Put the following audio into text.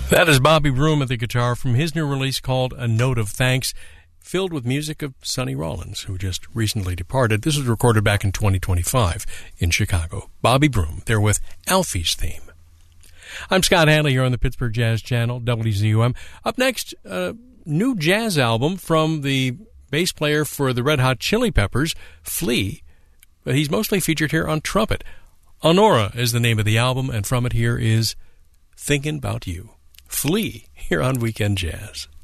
That is Bobby Broom at the guitar from his new release called A Note of Thanks, filled with music of Sonny Rollins, who just recently departed. This was recorded back in 2025 in Chicago. Bobby Broom, there with Alfie's Theme. I'm Scott Hanley here on the Pittsburgh Jazz Channel, WZUM. Up next, a new jazz album from the bass player for the Red Hot Chili Peppers, Flea, but he's mostly featured here on trumpet. Honora is the name of the album, and from it here is Thinkin' About You. Flea here on Weekend Jazz.